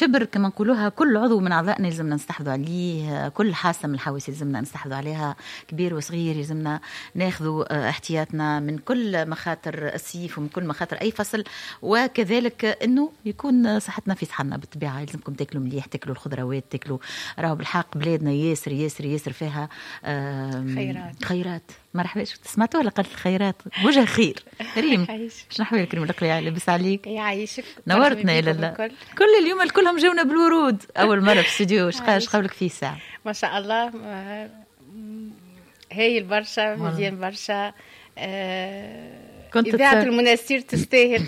شبر كما نقولوها، كل عضو من أعضائنا يلزمنا نستحفظوا عليه، كل حاسة من الحواس يلزمنا نستحفظوا عليها، كبير وصغير يلزمنا ناخذوا احتياطنا من كل مخاطر الصيف ومن كل مخاطر أي فصل، وكذلك أنه يكون صحتنا في صحتنا بالطبيعة. يلزمكم تاكلوا مليح، تاكلوا الخضروات، تاكلوا راهو بالحق بلادنا ياسر ياسر ياسر فيها خيرات. مرحبا، سمعتوا ولا قلت الخيرات؟ وجه خير كريم. شنو حوالك كريم القليعي؟ لبس عليك يعيشك، نورتنا يا لالا. كل اليوم الكلهم جونا بالورود اول مره في الاستوديو. ايش قبلك فيه ساعه؟ ما شاء الله، هايل برشا، مزيان برشا. كنت اذاعه المناستير تستاهل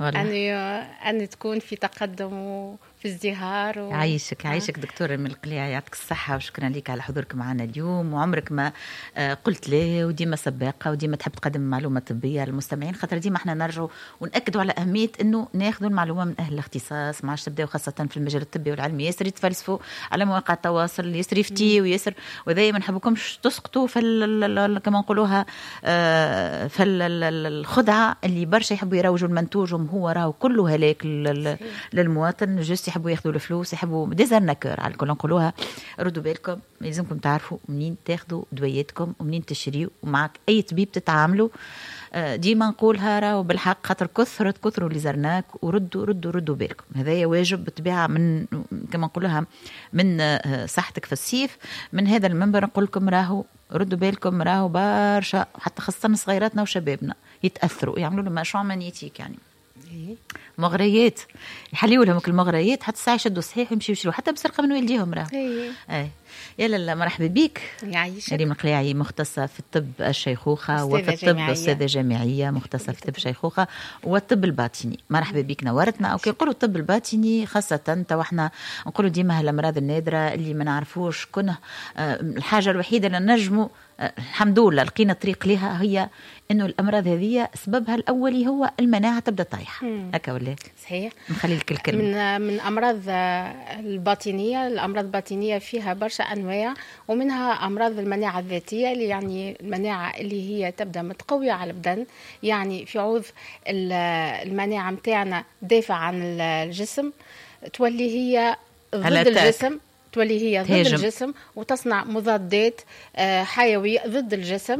ان تكون في تقدم في ازدهار عايشك دكتور من القليعي، يعطيك الصحة وشكرا لك على حضورك معنا اليوم. وعمرك ما قلت لا، وديما سباقة، وديما تحب تقدم معلومة طبية للمستمعين، خاطر ديما احنا نرجعوا ونأكدوا على أهمية أنه ناخذوا المعلومة من أهل الاختصاص. ما عادش تبداو خاصة في المجال الطبي والعلمي ياسر يتفلسفوا على مواقع التواصل، ياسر يفتي وياسر، وذي ما نحبكمش تسقطوا في كما نقولوها في الخدعة اللي برشا يحبوا يروجوا المنتوجهم، هو راهو كله هلاك للمواطن. جست يحبوا ياخذوا الفلوس، يحبوا ديزارناكور على الكل. نقولوها ردوا بالكم، لازمكم تعرفوا منين تاخذوا دوياتكم ومنين تشريوا، ومعك اي طبيب تتعاملوا. ديما نقولها راهو بالحق، خاطر كثروا اللي زرناك، وردوا بالكم. هذا واجب بالطبيعه من كما نقولها من صحتك في الصيف. من هذا المنبر نقول لكم راهو ردوا بالكم، راهو برشا حتى خاصه صغيراتنا وشبابنا يتاثروا، يعملوا لهم مشروع منيتيك يعني مغريات، يحليوا لهم كل المغريات حتى الساعه يشدوا صحيح ويمشيوا يشروا حتى بسرقه من والديهم راهو. يا لالا مرحبا بك. يعيشك. ريم القليعي مختصة في الطب الشيخوخة وفي الطب، أستاذة جامعية مختصة في الطب الشيخوخة والطب الباطني. مرحبا بك، نورتنا. أو كيقولوا الطب الباطني خاصة تو احنا نقولوا ديما هالأمراض النادرة اللي ما نعرفوش كنا الحاجة الوحيدة اللي نجموا الحمد لله لقينا طريق لها هي انه الامراض هذه سببها الاولي هو المناعه تبدا طايحه. هكا ولا صحيح؟ نخلي لك الكلمه. من امراض الباطنيه، الامراض الباطنيه فيها برشا انواع، ومنها امراض المناعه الذاتيه، اللي يعني المناعه اللي هي تبدا متقويه على البدن، يعني في عوض المناعه متاعنا دافع عن الجسم تولي هي ضد الجسم، تولي هي ضد الجسم وتصنع مضادات حيوية ضد الجسم،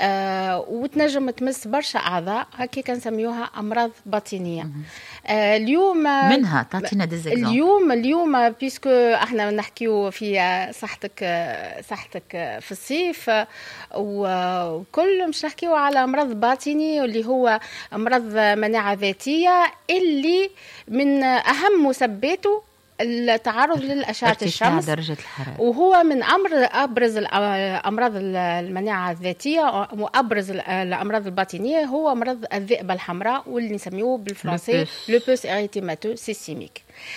وتنجم تمس برشا أعضاء، هكي كنسميوها أمراض باطنية. اليوم منها تعطينا اليوم بيسكو احنا نحكيو في صحتك في الصيف، وكل مش نحكيو على مرض باطني اللي هو مرض مناعة ذاتية، اللي من أهم مسبباته التعرض للأشعة الشمس درجة الحرارة، وهو من أبرز أمراض المناعة الذاتية وأبرز الأمراض الباطنية هو مرض الذئبة الحمراء، واللي نسميوه بالفرنسي لوبوس إريتيماتو سيستيميك.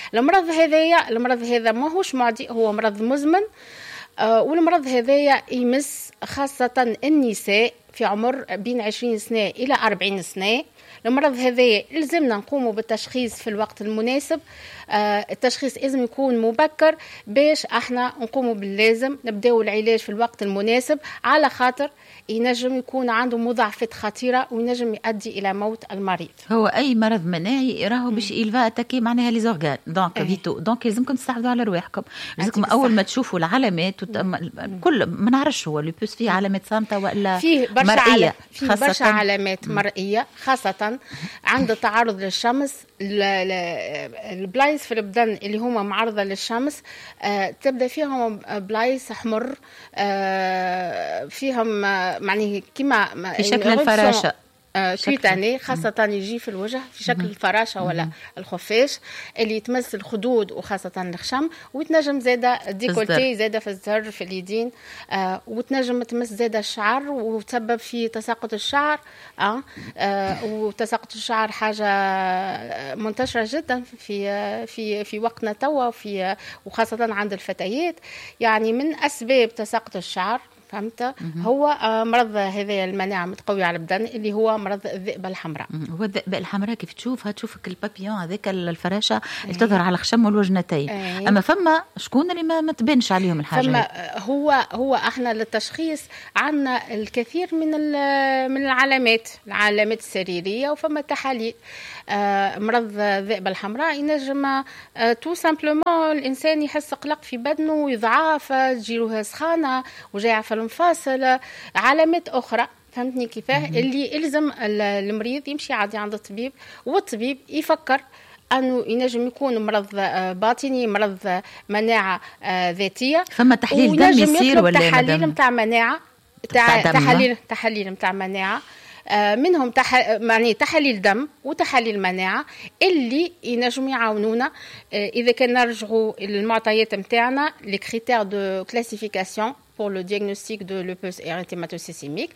المرض هذا ما هوش معدي، هو مرض مزمن، والمرض هذا يمس خاصة النساء في عمر بين 20 سنة إلى 40 سنة. المرض هذا لازمنا نقوموا بالتشخيص في الوقت المناسب. التشخيص لازم يكون مبكر باش احنا نقوموا باللازم نبداو العلاج في الوقت المناسب، على خاطر ينجم يكون عنده مضاعفات خطيرة وينجم يؤدي إلى موت المريض. هو أي مرض مناعي راهو باش يلفا أتاكي معناها لي زورغان دونك فيتو، دونك لازمكم تستعرضوا على رواحكم. لازمكم أول ما تشوفوا العلامات كل ما نعرفش هو لوبوس فيه علامات صامتة ولا فيه مرئية؟ فيه برشا علامات مرئية، خاصة عند التعرض للشمس. البلايص في البدن اللي هما معرضة للشمس تبدأ فيهم بلايص حمر، فيهم معناه كما في شكل الفراشة كيتاني، خاصة يجي في الوجه في شكل الفراشة ولا الخفاش اللي يتمس الخدود وخاصة الخشم، وتنجم زادة ديكولتي زادة في الزر في اليدين، وتنجم تمس زادة الشعر وتسبب في تساقط الشعر. وتساقط الشعر حاجة منتشرة جدا في وقتنا توا، وخاصة عند الفتيات. يعني من أسباب تساقط الشعر فهمت. هو مرض هذا المناعة متقوية على البدن اللي هو مرض الذئبة الحمراء. هو الذئبة الحمراء كيف تشوفك البابيون هذاك الفراشة اللي تظهر على الخشم والوجنتين. أما فما شكون اللي ما تبينش عليهم الحاجة؟ فما هو احنا للتشخيص عندنا الكثير من العلامات السريرية، وفما تحاليل. مرض الذئبة الحمراء ينجم تو سامبلومون الإنسان يحس قلق في بدنه ويضعف، تجيله سخانة وجاع في المفاصل، علامات أخرى. فهمتني كيفاه؟ اللي يلزم المريض يمشي عادي عند الطبيب، والطبيب يفكر أنه ينجم يكون مرض باطني، مرض مناعة ذاتية. فما تحليل دم يصير ولا تحاليل متاع مناعة، تحاليل متاع مناعة، منهم يعني تحاليل دم وتحاليل مناعة اللي ينجم يعاونونا إذا كان نرجعوا المعطيات متاعنا les critères de classification pour le diagnostic de lupus érythématocystémique.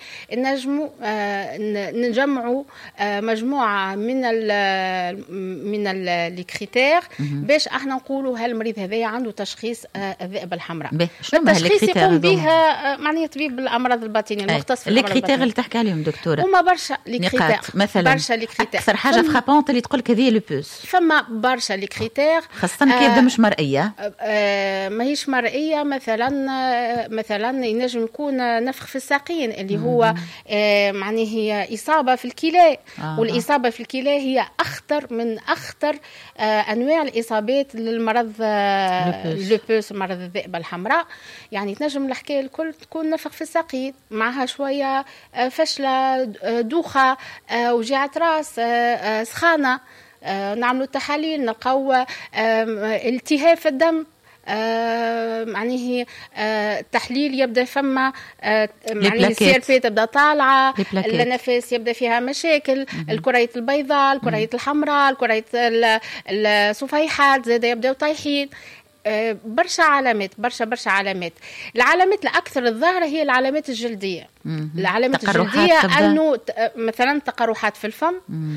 نجمعوا مجموعة من الكريتير باش احنا نقولوا هل المريض هذا عنده تشخيص الذئبة الحمراء. التشخيص يقوم بها معني طبيب الأمراض الباطنية المختص في الأمراض الكريتير اللي تحكي عليهم دكتورة. هما برشا الكريتير، مثلا برشا الكريتير. أكثر حاجة فرابونت اللي تقولك هذه لوبوس. فما برشا الكريتير، خاصة كيف مش مرئية. ماهيش مرئية. مثلا ينجم يكون نفخ في الساقين اللي هو معناه هي إصابة في الكلى. والإصابة في الكلى هي من أخطر أنواع الإصابات للمرض اللوبوس، مرض الذئبة الحمراء. يعني تنجم الحكاية الكل تكون نفخ في الساقين معها شوية فشلة، دوخة، وجعة راس، سخانة. نعملوا تحاليل نلقاو التهاب في الدم. معنيه التحليل يبدا فما معنيه السير في تبدا طالعه، النفس يبدا فيها مشاكل، الكريات البيضاء، الكريات الحمراء، الكريات الصفيحات زاد يبداو طايحين. برشا علامات، برشا علامات. العلامات الأكثر الظاهرة هي العلامات الجلدية. العلامات الجلدية أنه مثلا تقرحات في الفم،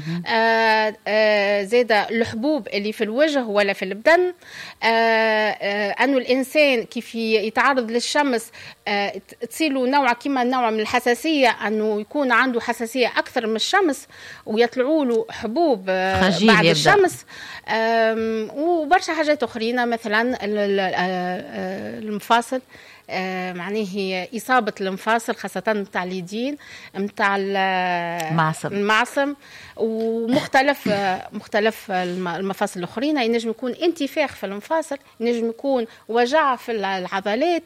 زاد الحبوب اللي في الوجه ولا في البدن، أنه الإنسان كيف يتعرض للشمس تصيله نوع من الحساسية، أنه يكون عنده حساسية أكثر من الشمس ويطلعوا له حبوب بعد الشمس. وبرشا حاجات أخرين مثلا المفاصل، معناه هي إصابة المفاصل خاصة متاع اليدين، متاع المعصم، ومختلف المفاصل الأخرين. ينجم يكون انتفاخ في المفاصل، ينجم يكون وجع في العضلات،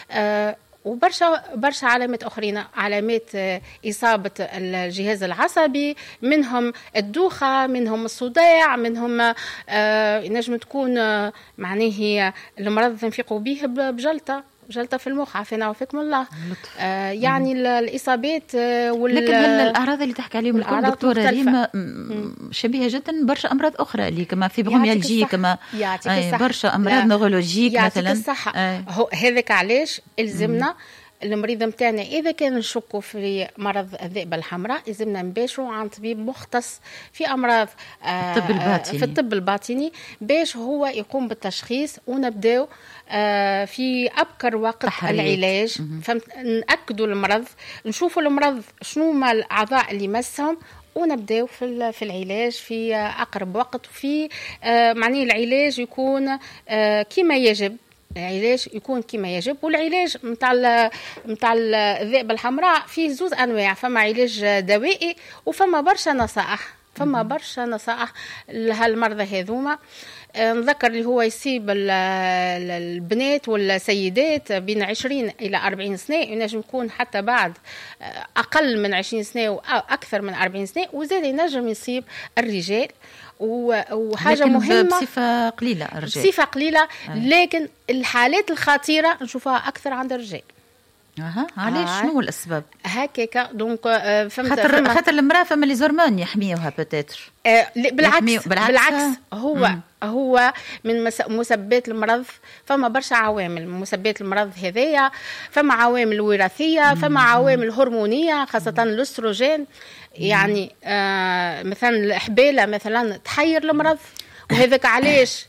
وبرشا علامات أخرين، علامات إصابة الجهاز العصبي، منهم الدوخة، منهم الصداع، منهم نجم تكون معناه المرض تنفقوا به بجلطة في المخ. عافانا وفيكم الله. يعني الإصابات لكن الأعراض اللي تحكي عليهم الكل دكتورة ريم شبيهة جدا برشا أمراض أخرى اللي كما فيبروميالجي، كما برشا أمراض نورولوجيك مثلا. هذاك علاش إلزمنا المريض متاعنا إذا كان نشكوا في مرض الذئبة الحمراء لازمنا نباشروا عن طبيب مختص في أمراض في الطب الباطني باش هو يقوم بالتشخيص، ونبداو في أبكر وقت العلاج. نأكدوا المرض، نشوفوا المرض شنو ما الأعضاء اللي مسهم، ونبداو في العلاج في أقرب وقت. وفي معني العلاج يكون كما يجب، العلاج يكون كما يجب. والعلاج متاع الذئبة الحمراء فيه زوز أنواع، فما علاج دوائي وفما برشا نصائح لهالمرضى هذوما. نذكر اللي هو يصيب البنات والسيدات بين 20 إلى 40 سنة، ينجم يكون حتى بعد أقل من 20 سنة أو أكثر من 40 سنة، وزاد ينجم يصيب الرجال. وحاجة مهمة بصفة قليلة الرجال، بصفة قليلة، لكن الحالات الخطيرة نشوفها أكثر عند الرجال. علاش؟ شنو الأسباب؟ هكاك دونك فهمت. خاطر المرأة فما اللي زرمان يحميوها بتاتر. بالعكس هو من مسببات المرض. فما برشا عوامل مسببات المرض هذايا، فما عوامل وراثية، فما عوامل هرمونية خاصة الاستروجين. يعني مثلا الحبالة مثلا تحير المرض، وهذاك علاش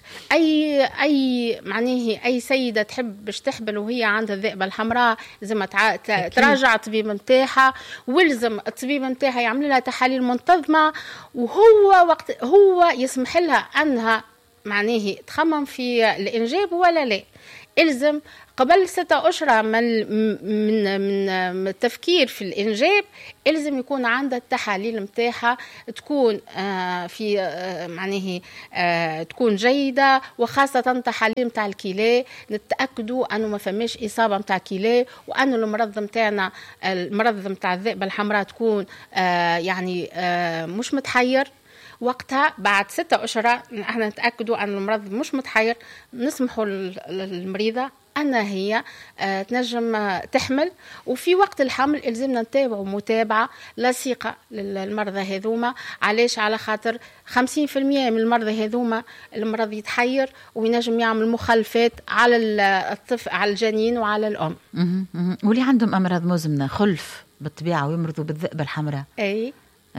اي معناه اي سيده تحب باش تحبل وهي عندها الذئبه الحمراء لازم تراجع الطبيب نتاعها، ولزم الطبيب نتاعها يعمل لها تحاليل منتظمه، وهو وقت هو يسمح لها انها معناه تخمم في الانجاب ولا لا. الزم قبل 6 أشهر من التفكير في الإنجاب إلزم يكون عندها التحاليل متاعها تكون في معناه تكون جيدة، وخاصة تحاليل متاع الكلى نتأكدوا أنه ما فماش إصابة متاع كلى، وأن المرض متاعنا المرض متاع الذئبة الحمراء تكون يعني مش متحير. وقتها بعد 6 أشهر احنا نتأكدوا أن المرض مش متحير، نسمحوا للمريضة أن هي تنجم تحمل. وفي وقت الحمل إلزمنا نتابعوا متابعة لصيقة للمرضى هذوما. علاش؟ على خاطر 50% من المرضى هذوما المرض يتحير وينجم يعمل مخالفات على الطفل على الجنين وعلى الأم. واللي عندهم أمراض مزمنة خلف بالطبيعة ويمرضوا بالذئبة الحمراء أي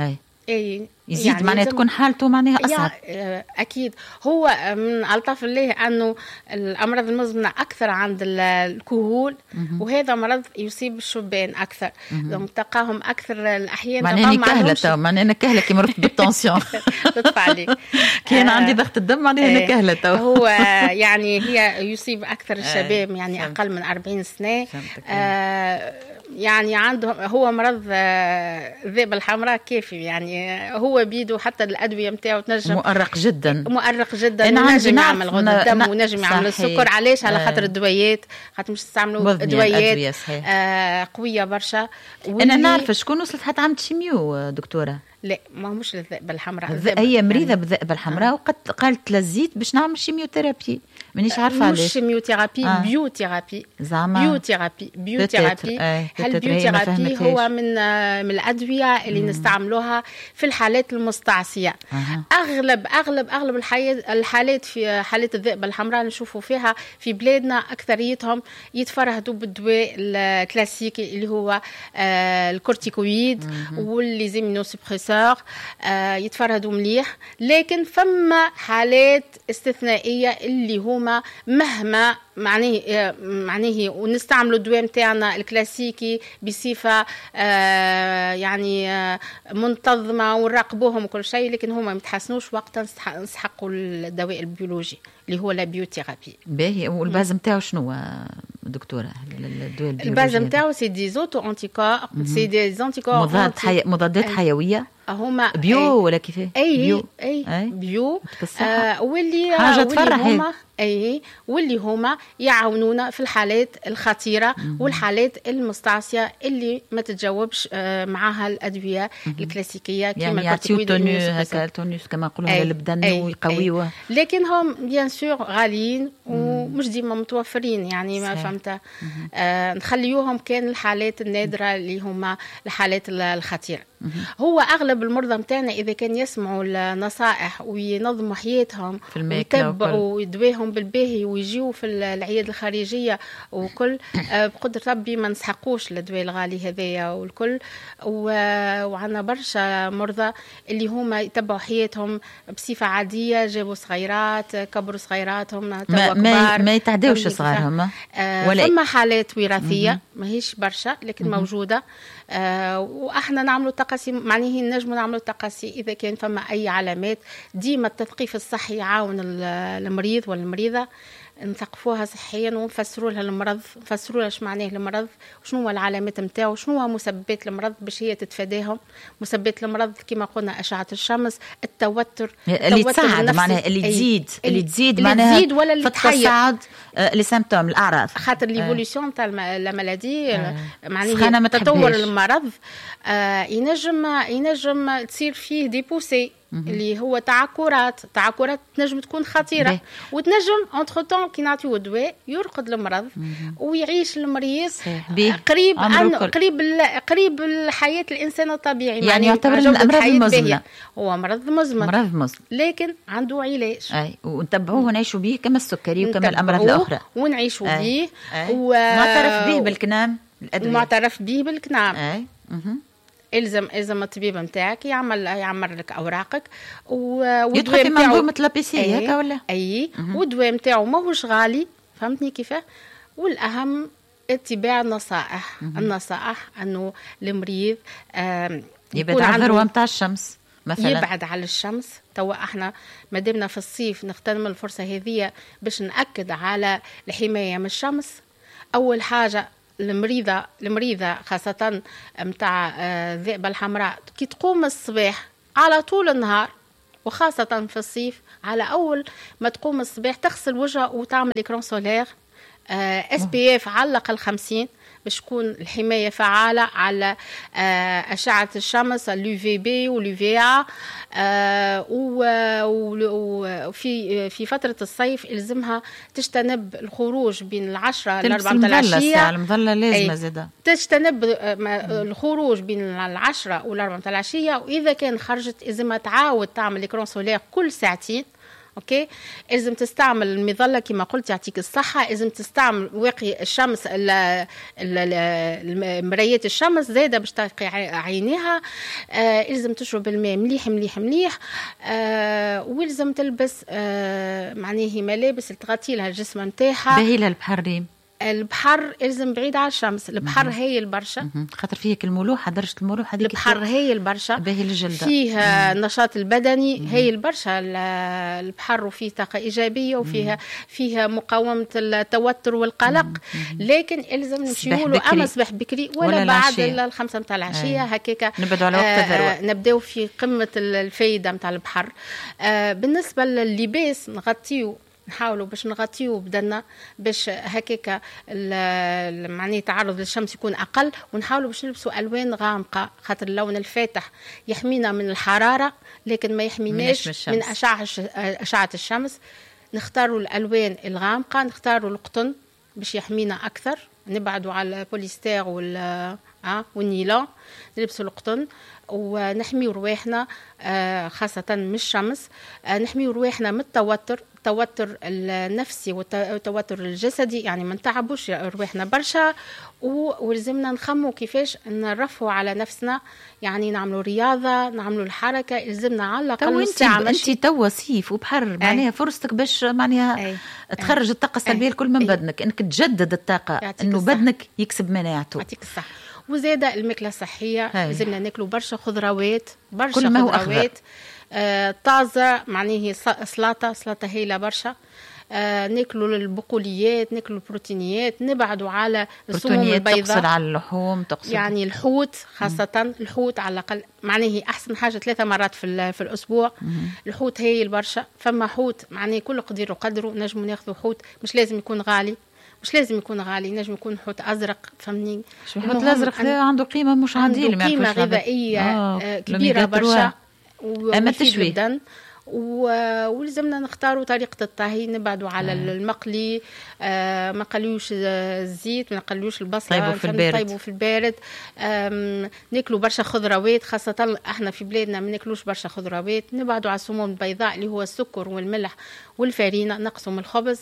يزيد يعني معناها تكون حالته معناها أصعب. أكيد هو من ألطف الله أنه الأمراض المزمنة أكثر عند الكهول، وهذا مرض يصيب الشبان أكثر، تلقاهم أكثر الأحيان. معناها نكهلة كي مرضت بالتنسيون تطفى عليك. كان عندي ضغط الدم معناها نكهلة. هو يعني هي يصيب أكثر الشباب يعني أقل من 40 سنة. يعني عندهم هو مرض الذئبة الحمراء كافي، يعني هو بيدو حتى الأدوية متاعه تنجم مؤرق جدا ونجم يعمل غدة الدم ونجم يعمل السكر. علاش؟ على خاطر الدويات، خاطر مش تستعملوا أدويات قوية برشا. أنا نعرف شكون وصلت حتى عملت شيميو دكتورة. لا ما مش الذئبة الحمراء، هي مريضة بالذئبة الحمراء وقد قالت للزيت باش نعمل شيميوثيرابي. مانيش عارفة علاش. مش شيميوثيرابي، بيوثيرابي. زعما بيوثيرابي. البيوثيرابي هو من الأدوية اللي نستعملوها في الحالات المستعصية. أغلب الحالات في حالات الذئبة الحمراء نشوفوا فيها في بلادنا أكثريتهم يتفرهدوا بالدواء الكلاسيكي اللي هو الكورتيكويد واللي زيمينو سبريسور، يتفرهدوا مليح. لكن فما حالات استثنائية اللي هما مهما معناه ونستعملوا الدواء متاعنا الكلاسيكي بصفة يعني منتظمة ونراقبوهم وكل شيء، لكن هما ما يتحسنوش وقتا نسحقوا الدواء البيولوجي اللي هو البيوثيرابي. باهي. والباز نتاعو شنو دكتورة الدواء البيولوجي؟ الباز نتاعو سي دي زوتو انتيكور، سي دي انتيكور مضادات حيوية. هما بيو ولا كيفاه؟ اي بيو. واللي حاجة تفرح. واللي هما يعاونونا في الحالات الخطيرة والحالات المستعصية اللي ما تتجاوبش معها الأدوية الكلاسيكية كما يعني يعطيو تونس كما نقولوا على البدن ويقويوه. لكن هم بيان سور غاليين ومش ديما متوفرين، يعني ما فهمت. نخليوهم كان الحالات النادرة اللي هما الحالات الخطيرة. هو أغلب المرضى متاعنا إذا كان يسمعوا النصائح وينظموا حياتهم ويتبعوا يدواهم بالباهي ويجيوا في العيادة الخارجية وكل بقدر ربي ما نسحقوش الدواء الغالي هذايا والكل. وعنا برشا مرضى اللي هما يتبعوا حياتهم بصفة عادية، جابوا صغيرات كبروا صغيراتهم توا كبار ما يتعداوش صغارهم. فما حالات وراثية ماهيش برشا لكن موجودة. واحنا نعملوا تقاسي، معناه نجموا نعملوا تقاسي اذا كان فما اي علامات. ديما التثقيف الصحي يعاون المريض والمريضه، نثقفوها صحيا ونفسروا لها المرض، نفسروا لها اش معناه المرض وشنو هو العلامات نتاعو وشنو هو مسببات المرض باش هي تتفاداهم. مسببات المرض كما قلنا اشعه الشمس، التوتر اللي تساعد معناها اللي تزيد معناها ولا اللي تصعد لي سيمبتوم الأعراض، خاطر ليفوليسيون تاع لا مالادي معناها تطور المرض ينجم تصير فيه دي بوسي اللي هو تعكرات تنجم تكون خطيرة وتنجم انتر طون كي نعطيو دواء يرقد المرض ويعيش المريض قريب الحياة الإنسان الطبيعي. يعني يعتبر من الأمراض المزمنة. هو مرض مزمن لكن عنده علاج. ونتبعوه ونعيشوا به كما السكري وكما الأمراض الأخرى ونعيشوا به. معترف به بالكنام، معترف به بالكنام. الزم الطبيب نتاعك يعمر لك اوراقك يدخل في منظومه لابيسي هكا ولا والدواء نتاعو ماهوش غالي، فهمتني كيفاه. والاهم اتباع النصائح. النصائح انه المريض يبعد عن الذروه نتاع الشمس مثلا، يبعد على الشمس. توا احنا مادامنا في الصيف نغتنم الفرصه هذه باش ناكد على الحمايه من الشمس. اول حاجه المريضه خاصه متاع الذئبه الحمراء، كي تقوم الصباح على طول النهار وخاصه في الصيف، على اول ما تقوم الصباح تغسل وجهها وتعمل إكران سولير SPF على الأقل 50 باش تكون الحماية فعالة على أشعة الشمس الUVB والUVA. وفي فترة الصيف يلزمها تجتنب الخروج بين 10 ل 4 العشية. المظلة لازمة زادة تجتنب الخروج بين 10 و 4 العشية، وإذا كان خرجت يلزمها تعاود تعمل إكران سولير كل ساعتين. اوكي، لازم تستعمل المظله كما قلت يعطيك الصحه، لازم تستعمل واقي الشمس مرايات الشمس زاده باش تقي عينيها. لازم تشرب الماء مليح مليح مليح. ولازم تلبس معناه ملابس تغطي لها الجسم نتاعها. باهي لها البحر البحر لازم بعيد على الشمس. البحر هايل برشا خاطر فيه الملوحه، درجه الملوحه هذيك. البحر هايل برشا، باهي للجلد، فيه النشاط البدني هايل برشا البحر، وفيه طاقه ايجابيه، وفيه مقاومه التوتر والقلق. لكن لازم نمشيو له اما صباح بكري ولا بعد الخمسة نتاع العشيه هكاك. نبعدوا على وقت الذروه، نبداو في قمه الفايده نتاع البحر. بالنسبه لللباس نحاولوا باش نغطيو بدنا باش هكاك معني تعرض للشمس يكون اقل، ونحاولوا باش نلبسوا الوان غامقه، خاطر اللون الفاتح يحمينا من الحراره لكن ما يحميناش من اشعه الشمس. نختاروا الالوان الغامقه، نختاروا القطن باش يحمينا اكثر، نبعدوا على البوليستير والنيلون، نلبسوا القطن ونحميوا رواحنا خاصه من الشمس. نحميوا رواحنا من التوتر النفسي والتوتر الجسدي، يعني ما نتعبوش رواحنا برشا. ولازمنا نخمو كيفاش نرفعوا على نفسنا، يعني نعملوا رياضه، نعملوا الحركه. يلزمنا على الاقل ساعه مشي. انت توا صيف وبحر، معناها فرصتك باش معناها تخرج الطاقه السلبيه الكل من بدنك، انك تجدد الطاقه، انه بدنك يكسب مناعته. يعطيك الصحه. وزاده الماكله الصحيه، لازمنا ناكلوا برشا خضروات، كل ما هو خضروات طازه، معناه سلطه هايله برشا. ناكلوا البقوليات، ناكلوا البروتينيات، نبعدوا على السموم البيضاء. تقصد على اللحوم، تقصد يعني الحوت، خاصة الحوت على الأقل، معناه أحسن حاجة 3 مرات في الأسبوع. الحوت هايل برشا. فما حوت معناه كل قدير وقدره، نجموا ناخذوا حوت مش لازم يكون غالي، نجم يكون حوت ازرق، فهمني. الحوت الازرق عنده قيمه مش عندي، عنده قيمه غذائيه كبيره برشا ومفيد جدا. ولازمنا نختاروا طريقه الطهي، نبعدوا على المقلي، ما نقليوش الزيت، ما نقليوش البصل، طيبوا في البارد. ناكلوا برشا خضروات، خاصه احنا في بلادنا ما ناكلوش برشا خضروات. نبعدوا على السموم البيضاء اللي هو السكر والملح والفارينه، نقصوا من الخبز.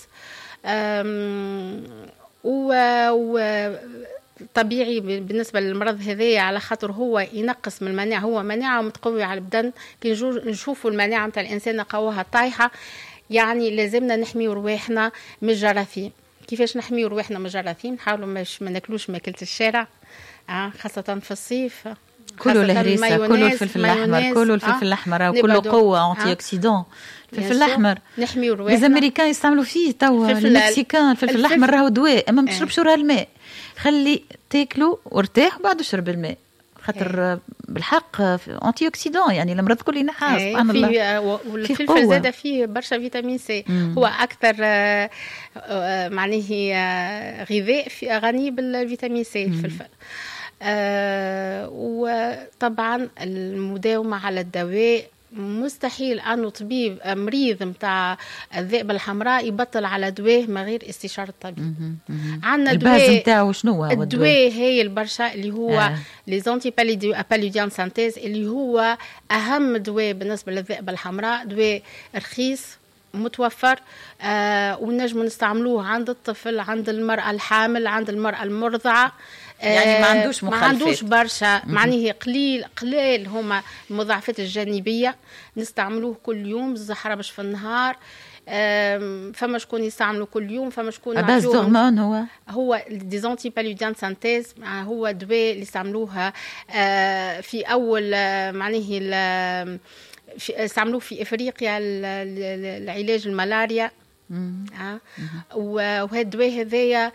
طبيعي بالنسبه للمرض هذايا، على خاطر هو ينقص من المناعه، هو مناعه متقويه على البدن. كي نشوفوا المناعه نتاع الانسان قواها طايحه، يعني لازمنا نحميو رواحنا من الجراثيم. كيفاش نحميو رواحنا من الجراثيم؟ نحاولوا ما ناكلوش ماكله الشارع، خاصه في الصيف. كله الهريسه، كله الفلفل الاحمر، كله قوه انتي اوكسيدون. الفلفل الاحمر نحميو رواحنا. الامريكان يستعملوا فيه توا، المكسيكان الفلفل الاحمر راهو دواء، اما ما تشربش راه الماء، خلي تاكلوا وارتاح وبعد اشرب الماء، خاطر بالحق انتي اوكسيدون، يعني المرض كله ينحى. سبحان الله. والفلفل زاد فيه برشا فيتامين سي، هو اكثر معناه غذاء غني بالفيتامين سي الفلفل. وطبعا المداومه على الدواء، مستحيل أنه طبيب مريض متاع الذئبة الحمراء يبطل على دواء ما غير استشارة الطبيب. عندنا الباز نتاعو شنو هو الدواء؟ هي البرشا اللي هو ليزونتي باليوديان سانتيز، اللي هو أهم دواء بالنسبة للذئبة الحمراء، دواء رخيص متوفر ونجم نستعملوه عند الطفل، عند المرأة الحامل، عند المرأة المرضعة. يعني ما عندوش مخالفات، ما عندوش برشا، معناه قليل هما المضاعفات الجانبية. نستعملوه كل يوم، الزهرة باش في النهار. فما شكون يستعملوا كل يوم، فما شكون باز هرمون هو ديزونتي بالوديان سانتيز. هو دواء اللي استعملوها في أول معناه استعملوه في إفريقيا لعلاج الملاريا. وهذا الدواء هذايا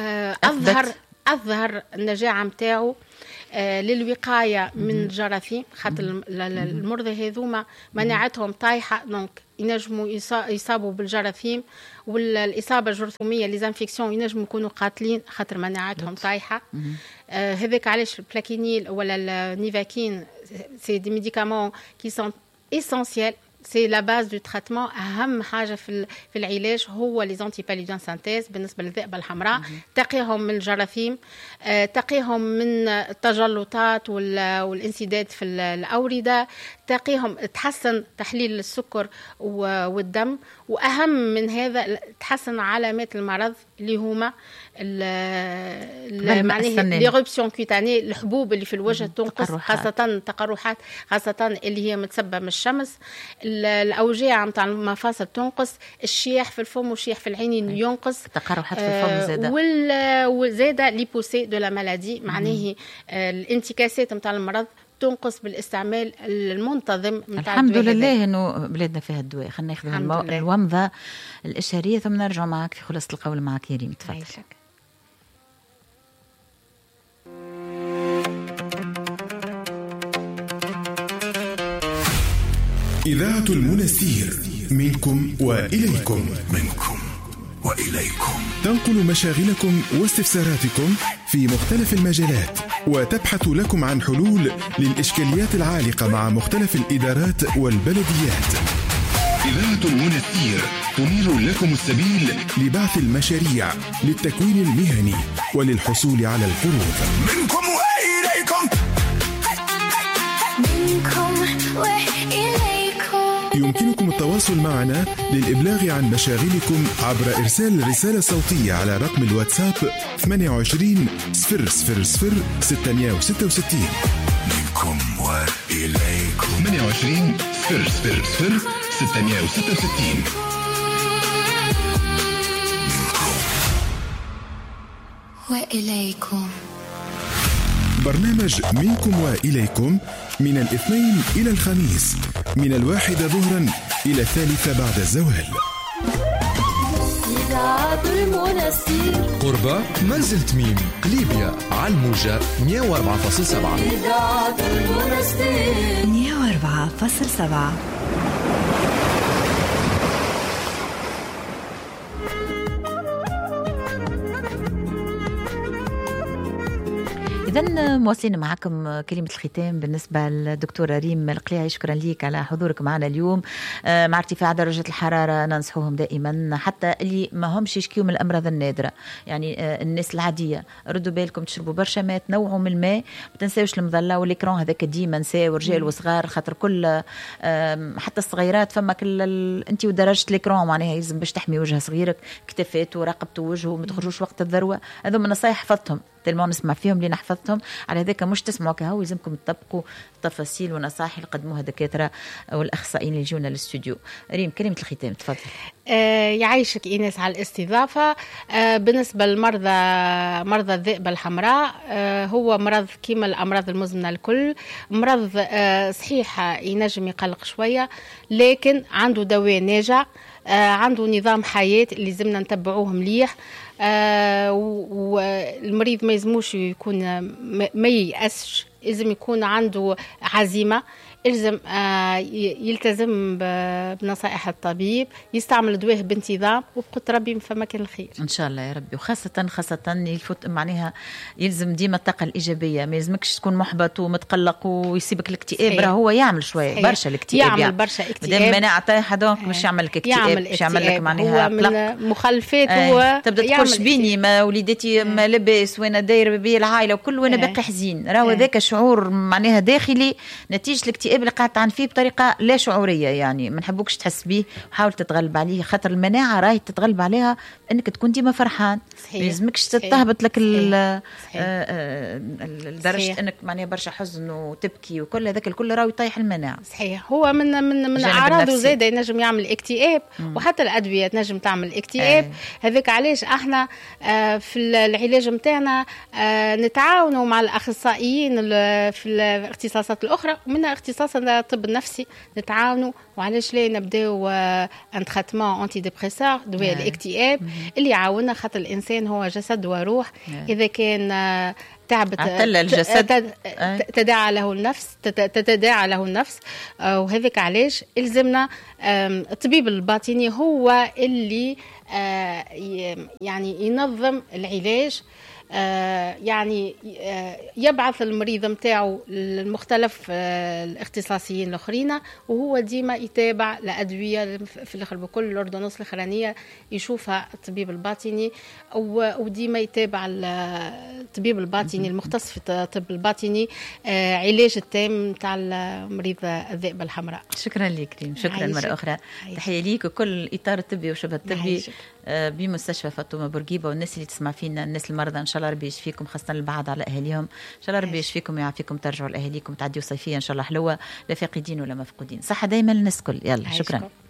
أظهر النجاعة متاعه للوقاية من الجراثيم، خاطر المرضى هذوما مناعتهم طايحة، دونك ينجموا يصابوا بالجراثيم، والإصابة الجرثومية ليزانفيكسيون ينجموا يكونوا قاتلين خاطر مناعتهم طايحة. هذاك علاش البلاكينيل ولا النيفاكين سي دي ميديكامون كي سون اسونسيال، سي لا باز دو تريتمون. اهم حاجه في العلاج هو لي زونتي بالوديان سانتيز بالنسبه للذئبه الحمراء. تقيهم من الجراثيم، تقيهم من التجلطات والانسداد في الاورده، تقيهم تحسن تحليل السكر والدم، واهم من هذا تحسن علامات المرض اللي هما ليغوبسيون كوتاني، الحبوب اللي في الوجه تنقص، خاصه التقرحات، خاصه اللي هي متسببه من الشمس، الاوجاع نتاع المفاصل تنقص، الشياح في الفم والشياح في العينين ينقص، التقرحات في الفم زاده، وزاده ليبوسي دو لا مالادي، معناه الانتكاسات نتاع المرض تنقص بالاستعمال المنتظم. الحمد لله انه بلادنا فيها الدواء. خلينا ناخذ الومضه الاشاريه ثم نرجع معك في خلاصه القول معك يا ريم. تفضل. إذاعة المنستير، منكم وإليكم. منكم وإليكم. تنقل مشاغلكم واستفساراتكم في مختلف المجالات، وتبحث لكم عن حلول للإشكاليات العالقة مع مختلف الإدارات والبلديات. إذاعة المنستير تنير لكم السبيل لبعث المشاريع للتكوين المهني وللحصول على القروض. منكم وإليكم. منكم وإليكم. يمكنكم التواصل معنا للإبلاغ عن مشاغلكم عبر إرسال رسالة صوتية على رقم الواتساب 28 000 666. منكم وإليكم. 28 000 666. وإليكم. برنامج منكم وإليكم من الاثنين إلى الخميس، من 1 ظهرا إلى 3 بعد الزوال. إذاعة المنستير، قرب منزل تميم، ليبيا، على الموجة 104.7. إذاعة المنستير 104.7. إذن مواصلين معكم كلمة الختام بالنسبة للدكتورة ريم القليعي. شكرا ليك على حضورك معنا اليوم. مع ارتفاع درجة الحرارة ننصحوهم دائما حتى اللي ما همش يشكيوا من الأمراض النادرة، يعني الناس العادية، ردوا بالكم تشربوا برشا ماء، تنوعوا من الماء، ما تنساوش المظلة والإكران هذاك ديما نساو ورجال وصغار، خاطر كل حتى الصغيرات فما كل انت ودرجة الإكران معناها يلزم باش تحمي وجه صغيرك، كتفاته ورقبته ووجهه، ما تخرجوش وقت الذروة. هذو من نصايح حفظتهم تلمون نسمع فيهم اللي نحفظتهم، على هذاك مش تسمعوا كهو، يلزمكم تطبقوا تفاصيل ونصائح اللي قدموها دكاترة والأخصائيين اللي يجونا للاستوديو. ريم كلمة الختام تفضل. يعيشك إيناس على الاستضافة. بالنسبة مرضى الذئبة الحمراء، هو مرض كيما الأمراض المزمنة الكل، مرض صحيح ينجم يقلق شوية، لكن عنده دواء ناجع، عنده نظام حياة اللي زمنا نتبعوه مليح. والمريض ما يلزموش يكون ما ييأسش، لازم يكون عنده عزيمة، يلزم يلتزم بنصائح الطبيب، يستعمل دواه بانتظام، وبقدر ربي فما كان الخير ان شاء الله يا ربي. وخاصه يفوت معناها يلزم ديما الطاقه الايجابيه، ما يلزمكش تكون محبط ومتقلق ويسيبك الاكتئاب، راه هو يعمل شويه برشا الاكتئاب، يعمل برشا اكتئاب، دام مناعه طايحه دونك مش يعمل لك اكتئاب، مش يعمل لك معناها قلق، مخالفات. هو تبدا تقول شبيني ما وليداتي ما لبس وانا داير بي العائله وكل وانا باقي حزين، راهو هذاك شعور معناها داخلي نتيجه الاكتئاب الاكتئاب اللي قاعد تعاني فيه بطريقه لا شعوريه، يعني ما نحبوكش تحس به، وحاول تتغلب عليه، خاطر المناعه راهي تتغلب عليها انك تكون ديما فرحان. ما يلزمكش تهبط لك لدرجه انك معناها برشا حزن وتبكي وكل هذاك الكل راهي يطيح المناعه. صحيح. هو من اعراضه زاد ينجم يعمل اكتئاب، وحتى الادويه تنجم تعمل اكتئاب. هذاك علاش احنا في العلاج نتاعنا نتعاونوا مع الاخصائيين في الاختصاصات الاخرى، ومنها اختصاص الطب النفسي نتعاونوا. وعلاش لا نبداو ان تريتمون انتي ديبريسور دواء الاكتئاب اللي يعاوننا، خاطر الانسان هو جسد وروح. اذا كان تعبت الجسد تتداعى له النفس. وهذاك علاش الزمنا الطبيب الباطني هو اللي يعني ينظم العلاج، يعني يبعث المريض متاعه للمختلف الاختصاصيين الاخرين، وهو ديما يتابع الادويه في الاخر بكل الاردونوس الاخرانيه يشوفها الطبيب الباطني، وديما يتابع الطبيب الباطني المختص في الطب الباطني علاج التام تاع المريض الذئبه الحمراء. شكرا لك ريم، شكرا مره اخرى. تحيه ليك وكل الاطار الطبي وشبه الطبي بمستشفى فاطمه بورقيبه، والناس اللي تسمع فينا، الناس المرضى، ان شاء الله ربي يشفيكم، خاصه البعض على اهاليهم، ان شاء الله ربي يشفيكم ويعافيكم، ترجعوا لاهاليكم، تعديوا صيفيه ان شاء الله حلوه، لا فاقدين ولا مفقودين، صحه دايما للناس الكل. يلا شكرا.